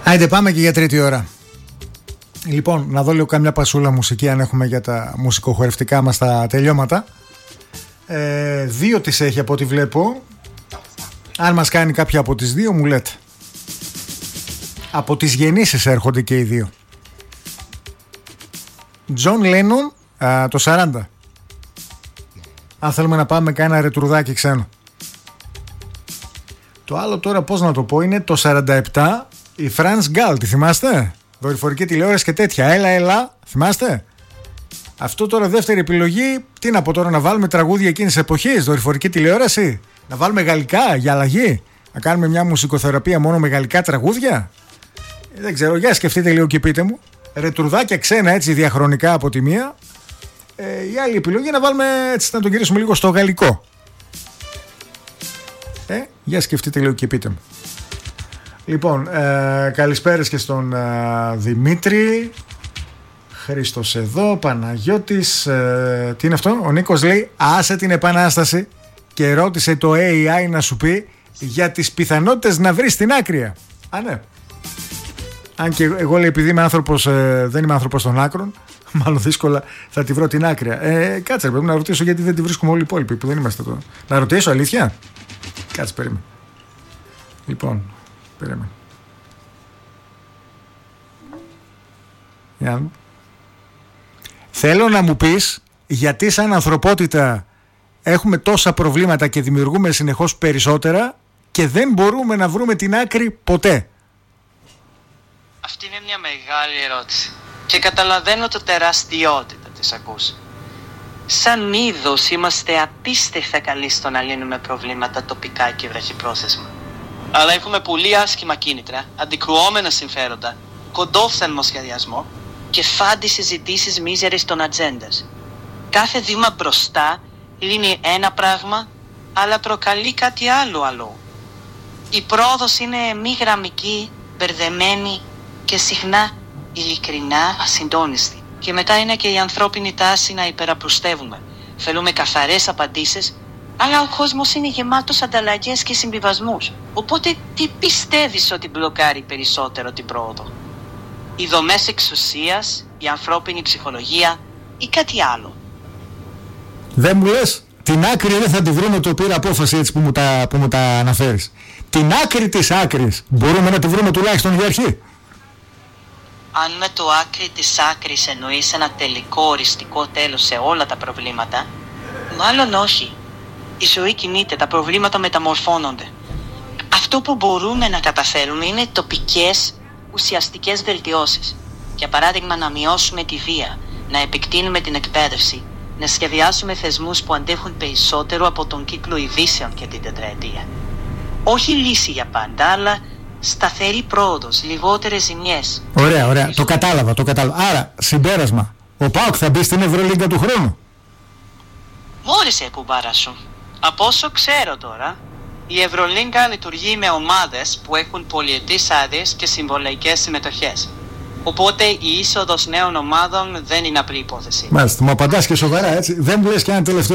Άιντε πάμε και για τρίτη ώρα. Λοιπόν, να δω λίγο καμιά πασούλα μουσική αν έχουμε για τα μουσικοχορευτικά μας τα τελειώματα. Δύο τις έχει από ό,τι βλέπω. Αν μας κάνει κάποια από τις δύο μου λέτε. Από τις γεννήσεις έρχονται και οι δύο. John Lennon το 40. Αν θέλουμε να πάμε κάνα ρετρουδάκι ξένο. Το άλλο τώρα πώς να το πω είναι το 47. Η France Gall, τη θυμάστε? Δορυφορική τηλεόραση και τέτοια. Έλα, θυμάστε? Αυτό τώρα δεύτερη επιλογή. Τι να πω τώρα, να βάλουμε τραγούδια εκείνης της εποχής, δορυφορική τηλεόραση? Να βάλουμε γαλλικά για αλλαγή? Να κάνουμε μια μουσικοθεραπεία μόνο με γαλλικά τραγούδια? Δεν ξέρω, για σκεφτείτε λίγο και πείτε μου. Ρετρουδάκια ξένα έτσι διαχρονικά από τη μία. Η άλλη επιλογή να βάλουμε έτσι, να τον γυρίσουμε λίγο στο γαλλικό. Για σκεφτείτε λίγο και πείτε μου. Λοιπόν, καλησπέρες και στον Δημήτρη. Χρήστος εδώ, Παναγιώτης. Τι είναι αυτό? Ο Νίκος λέει άσε την επανάσταση και ρώτησε το AI να σου πει για τις πιθανότητες να βρεις την άκρια. Ναι. Αν και εγώ λέει επειδή είμαι άνθρωπος, δεν είμαι άνθρωπος των άκρων, μάλλον δύσκολα θα τη βρω την άκρια. Κάτσε πρέπει να ρωτήσω γιατί δεν τη βρίσκουμε όλοι οι υπόλοιποι που δεν είμαστε εδώ. Να ρωτήσω αλήθεια? Κάτσε περίμενε. Λοιπόν, περίμενε. Θέλω να μου πεις γιατί σαν ανθρωπότητα έχουμε τόσα προβλήματα και δημιουργούμε συνεχώς περισσότερα και δεν μπορούμε να βρούμε την άκρη ποτέ. Αυτή είναι μια μεγάλη ερώτηση και καταλαβαίνω το τεράστιότητα της ακούς. Σαν είδος είμαστε απίστευτα καλοί στο να λύνουμε προβλήματα τοπικά και βραχυπρόθεσμα. Αλλά έχουμε πολύ άσχημα κίνητρα, αντικρουόμενα συμφέροντα, κοντόφθαλμο σχεδιασμό και φάντι συζητήσεις μίζερες των ατζέντας. Κάθε βήμα μπροστά λύνει ένα πράγμα, αλλά προκαλεί κάτι άλλο. Η πρόοδος είναι μη γραμμική, μπερδεμένη και συχνά ειλικρινά ασυντόνιστη. Και μετά είναι και η ανθρώπινη τάση να υπεραπλουστεύουμε. Θέλουμε καθαρές απαντήσεις, αλλά ο κόσμος είναι γεμάτος ανταλλαγές και συμβιβασμούς. Οπότε τι πιστεύεις ότι μπλοκάρει περισσότερο την πρόοδο? Οι δομές εξουσίας, η ανθρώπινη ψυχολογία ή κάτι άλλο? Δεν μου λες, την άκρη δεν θα τη βρούμε, το πήρα απόφαση έτσι που μου τα αναφέρεις. Την άκρη της άκρης μπορούμε να τη βρούμε τουλάχιστον για αρχή? Αν με το άκρη της άκρης εννοείς ένα τελικό οριστικό τέλος σε όλα τα προβλήματα, μάλλον όχι. Η ζωή κινείται, τα προβλήματα μεταμορφώνονται. Αυτό που μπορούμε να καταφέρουμε είναι τοπικές ουσιαστικές βελτιώσεις. Για παράδειγμα, να μειώσουμε τη βία, να επεκτείνουμε την εκπαίδευση, να σχεδιάσουμε θεσμούς που αντέχουν περισσότερο από τον κύκλο ειδήσεων και την τετραετία. Όχι λύση για πάντα, αλλά σταθερή πρόοδος, λιγότερες ζημιές. Ωραία. Το κατάλαβα. Άρα, συμπέρασμα. Ο ΠΑΟΚ θα μπει στην Ευρωλίγκα του χρόνου? Μόρισε κουμπάρα σου. Από όσο ξέρω τώρα, η Ευρωλίγκα λειτουργεί με ομάδες που έχουν πολυετής άδειες και συμβολαϊκές συμμετοχές. Οπότε η είσοδος νέων ομάδων δεν είναι απλή υπόθεση. Μάλιστα, μου απαντάς και σοβαρά έτσι. Δεν μου λες και ένα τελευταίο